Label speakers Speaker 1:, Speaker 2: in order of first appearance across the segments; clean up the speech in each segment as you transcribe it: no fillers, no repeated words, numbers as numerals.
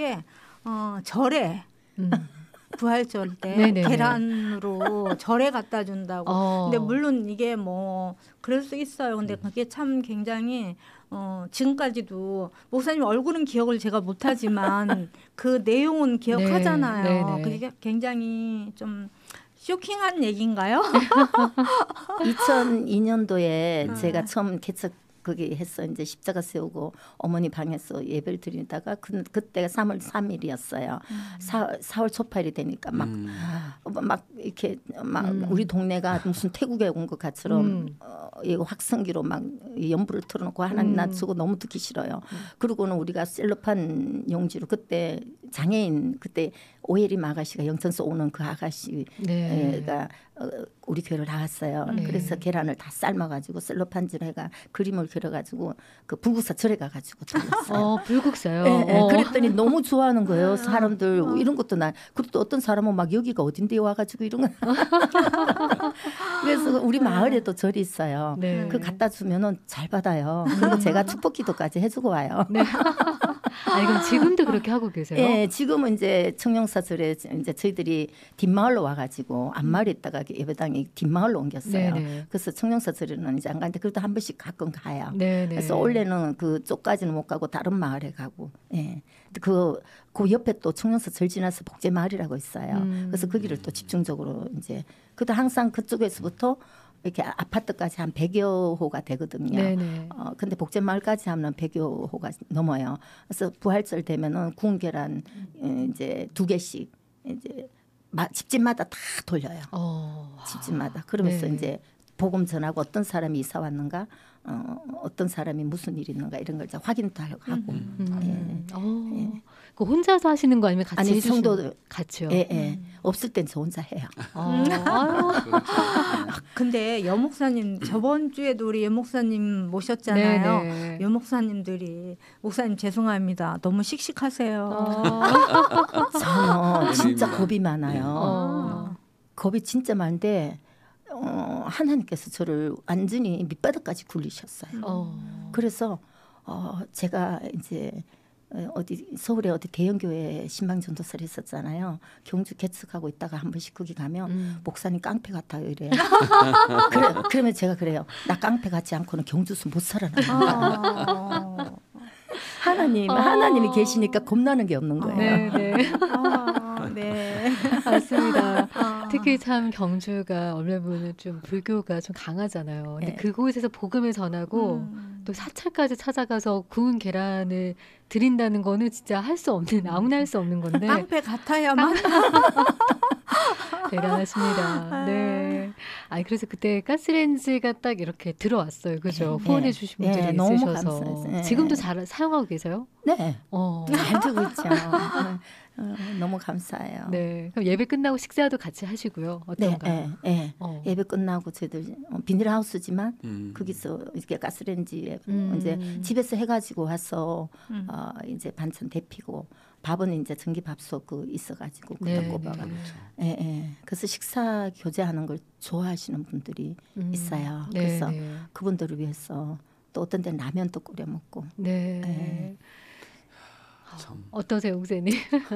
Speaker 1: 게 절에 부활절 때
Speaker 2: 네네네.
Speaker 1: 계란으로 절에 갖다 준다고. 근데 물론 이게 뭐 그럴 수 있어요. 근데 그게 참 굉장히 지금까지도 목사님 얼굴은 기억을 제가 못하지만 그 내용은 기억하잖아요.
Speaker 2: 네,
Speaker 1: 그게 굉장히 좀 쇼킹한 얘기인가요?
Speaker 3: 2002년도에 제가 처음 개척 거기 했어. 이제 십자가 세우고 어머니 방에서 예배를 드리다가 그때가 3월 3일이었어요. 4월 초파일이 되니까 막 이렇게 막 우리 동네가 무슨 태국에 온 것 같처럼 이거 확성기로 막 연불을 틀어놓고 하나님 나 저거 너무 듣기 싫어요. 그러고는 우리가 셀로판 용지로 그때 장애인 그때 오예림 아가씨가 영천서 오는 그 아가씨가 우리 교회를 나왔어요. 그래서 계란을 다 삶아가지고 셀로판지로 해가 그림을 그려가지고 그 불국사 절에 가가지고 돌렸어요.
Speaker 2: 불국사요?
Speaker 3: 네, 그랬더니 너무 좋아하는 거예요. 사람들 이런 것도 그리고 또 어떤 사람은 막 여기가 어딘데 와가지고 이런 거. 그래서 우리 마을에도 절이 있어요.
Speaker 2: 네.
Speaker 3: 그 갖다 주면은 잘 받아요. 그리고 제가 축복기도까지 해주고 와요.
Speaker 2: 네. 아니 그럼 지금도 그렇게 하고 계세요?
Speaker 3: 네, 지금은 이제 청룡사절에 이제 저희들이 뒷마을로 와가지고 앞마을에 있다가 예배당이 뒷마을로 옮겼어요.
Speaker 2: 네네.
Speaker 3: 그래서 청룡사절에는 이제 안 가는데 그래도 한 번씩 가끔 가요.
Speaker 2: 네네.
Speaker 3: 그래서 원래는 그쪽까지는 못 가고 다른 마을에 가고, 예. 그 옆에 또 청룡사절 지나서 복제마을이라고 있어요. 그래서 거기를 또 집중적으로 이제 그래도 항상 그쪽에서부터 이렇게 아파트까지 한 100여 호가 되거든요.
Speaker 2: 네네.
Speaker 3: 근데 복제마을까지 하면 100여 호가 넘어요. 그래서 부활절 되면은 구운 계란 이제 2개씩 이제 집집마다 다 돌려요. 집집마다. 그러면서
Speaker 2: 네.
Speaker 3: 이제 복음 전하고 어떤 사람이 이사 왔는가, 어떤 사람이 무슨 일이 있는가 이런 걸 이제 확인도 하고. 예.
Speaker 2: 그 혼자서 하시는 거 아니면 같이
Speaker 3: 아니
Speaker 2: 해주시는
Speaker 3: 성도
Speaker 2: 같이요?
Speaker 3: 예. 없을 땐 저 혼자 해요.
Speaker 1: 근데 여목사님 저번 주에도 우리 여목사님 모셨잖아요.
Speaker 2: 네네.
Speaker 1: 여목사님들이 목사님 죄송합니다. 너무 씩씩하세요.
Speaker 3: 저는 진짜 겁이 많아요. 겁이 진짜 많은데 하나님께서 저를 완전히 밑바닥까지 굴리셨어요. 그래서 제가 이제 서울에 어디 대형교회 신방전도사를 했었잖아요. 경주 개척하고 있다가 한 번씩 거기 가면 목사님 깡패 같아요 이래요. 그러면 제가 그래요. 나 깡패 같지 않고는 경주서 못 살아나. 하나님이 계시니까 겁나는 게 없는 거예요.
Speaker 2: 네네.
Speaker 1: 네.
Speaker 2: 맞습니다. 특히 참 경주가 얼마 보면 좀 불교가 좀 강하잖아요. 근데
Speaker 3: 네.
Speaker 2: 그곳에서 복음을 전하고 또 사찰까지 찾아가서 구운 계란을 드린다는 거는 진짜 할 수 없는 아무나 할 수 없는 건데
Speaker 1: 깡패 같아야만.
Speaker 2: 대단하십니다. 네. 아니 그래서 그때 가스레인지가 딱 이렇게 들어왔어요. 그죠? 후원해 주신 분들이
Speaker 3: 너무
Speaker 2: 있으셔서
Speaker 3: 감사했어요.
Speaker 2: 지금도 잘 사용하고 계세요?
Speaker 3: 네. 잘 되고 있죠. 너무 감사해요.
Speaker 2: 네. 그럼 예배 끝나고 식사도 같이 하시고요. 어떤가요?
Speaker 3: 네. 예배 끝나고 저희들 비닐하우스지만 거기서 이렇게 가스레인지에 이제 집에서 해가지고 와서 이제 반찬 데피고 밥은 이제 전기밥솥 있어가지고 그냥 꼽아가. 그래서 식사 교제하는 걸 좋아하시는 분들이 있어요. 그래서 그분들을 위해서 또 어떤 데는 라면도 끓여 먹고.
Speaker 2: 네. 어떠세요, 목사님?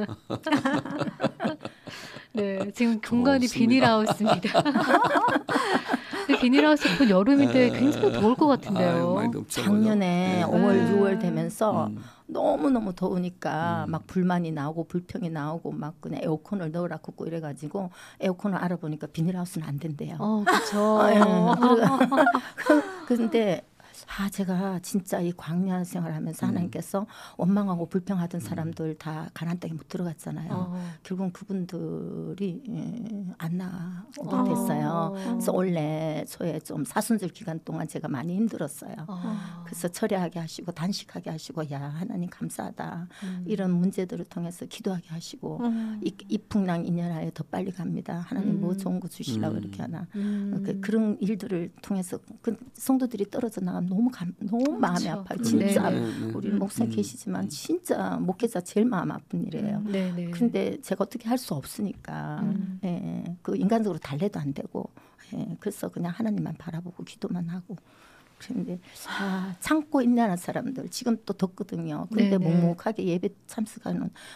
Speaker 2: 네, 지금 공간이 비닐하우스입니다. 비닐하우스 곧 여름인데 굉장히 더울 것 같은데요.
Speaker 3: 작년에 5월, 6월 되면서 너무너무 더우니까 막 불만이 나오고 불평이 나오고 막 그냥 에어컨을 넣으라 고 이래가지고 에어컨을 알아보니까 비닐하우스는 안 된대요.
Speaker 2: 그렇죠.
Speaker 3: 그런데 제가 진짜 이 광야 생활하면서 하나님께서 원망하고 불평하던 사람들 다 가나안 땅에 못 들어갔잖아요. 결국은 그분들이 안 나오게 됐어요. 그래서 올해 초에 좀 사순절 기간 동안 제가 많이 힘들었어요. 그래서 철회하게 하시고 단식하게 하시고 야 하나님 감사하다. 이런 문제들을 통해서 기도하게 하시고 이풍랑 인연하여 더 빨리 갑니다. 하나님 뭐 좋은 거 주시려고 이렇게 하나. 그런 일들을 통해서 그 성도들이 떨어져 나가면 너무 마음이 아파요. 진짜 우리 목사 계시지만 진짜 목회자 제일 마음 아픈 일이에요. 그런데 제가 어떻게 할 수 없으니까 그 인간적으로 달래도 안 되고 그래서 그냥 하나님만 바라보고 기도만 하고 그런데 참고 인내하는 사람들 지금 또 덥거든요. 그런데 묵묵하게 예배 참석하는